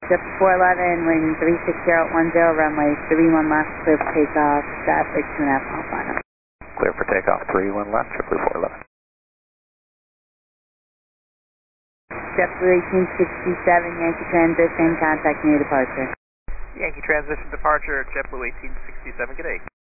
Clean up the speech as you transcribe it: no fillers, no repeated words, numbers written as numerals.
JetBlue 411, wind 36010, runway 31 left, clear for takeoff, traffic 2.5 mile final. Clear for takeoff, 31 left, JetBlue 411. JetBlue 1867, Yankee transition, contact near departure. Yankee transition departure, JetBlue 1867, good day.